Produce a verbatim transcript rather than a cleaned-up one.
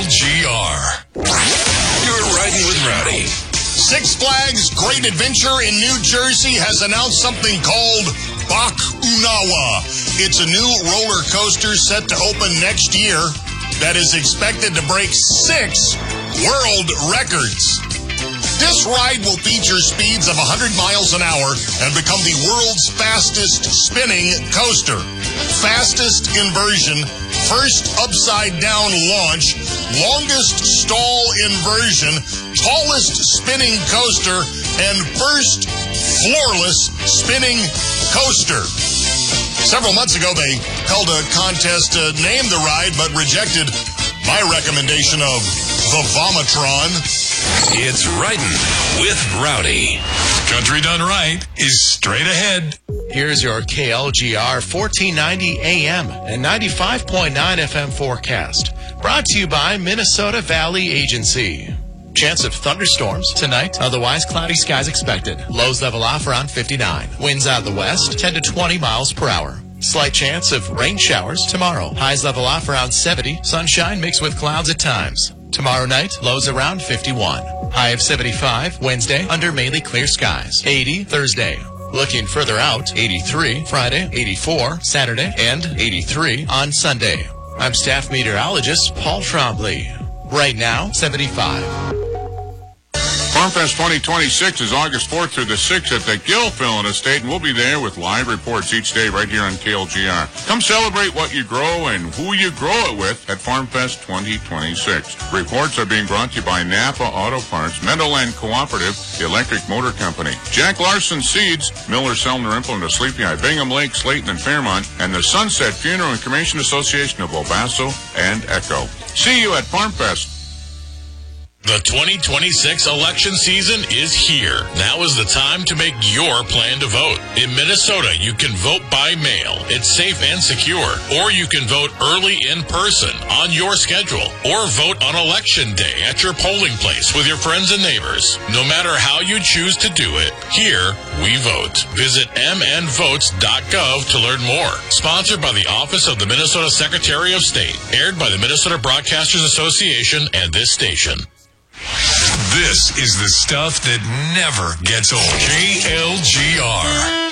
G R. You're riding with Rowdy. Six Flags Great Adventure in New Jersey has announced something called Bakunawa. It's a new roller coaster set to open next year that is expected to break six world records. This ride will feature speeds of one hundred miles an hour and become the world's fastest spinning coaster. Fastest inversion, first upside-down launch, longest stall inversion, tallest spinning coaster, and first floorless spinning coaster. Several months ago, they held a contest to name the ride, but rejected my recommendation of the Vomitron. It's Riding with Rowdy. Country done right is straight ahead. Here's your K L G R fourteen ninety A M and ninety-five point nine F M forecast. Brought to you by Minnesota Valley Agency. Chance of thunderstorms tonight. Otherwise, cloudy skies expected. Lows level off around fifty-nine. Winds out of the west, ten to twenty miles per hour. Slight chance of rain showers tomorrow. Highs level off around seventy. Sunshine mixed with clouds at times. Tomorrow night, lows around fifty-one. High of seventy-five. Wednesday, under mainly clear skies. eighty Thursday. Looking further out, eighty-three Friday, eighty-four Saturday, and eighty-three on Sunday. I'm staff meteorologist Paul Trombley. Right now, seventy-five. FarmFest twenty twenty-six is August fourth through the sixth at the Gilfillan Estate, and we'll be there with live reports each day right here on K L G R. Come celebrate what you grow and who you grow it with at FarmFest twenty twenty-six. Reports are being brought to you by Napa Auto Parts, Meadowland Cooperative, the Electric Motor Company, Jack Larson Seeds, Miller, Selner, Implement of Sleepy Eye, Bingham Lake, Slayton, and Fairmont, and the Sunset Funeral and Cremation Association of El Paso and Echo. See you at FarmFest. The twenty twenty-six election season is here. Now is the time to make your plan to vote. In Minnesota, you can vote by mail. It's safe and secure. Or you can vote early in person on your schedule. Or vote on election day at your polling place with your friends and neighbors. No matter how you choose to do it, here we vote. Visit m n votes dot gov to learn more. Sponsored by the Office of the Minnesota Secretary of State. Aired by the Minnesota Broadcasters Association and this station. This is the stuff that never gets old. K L G R.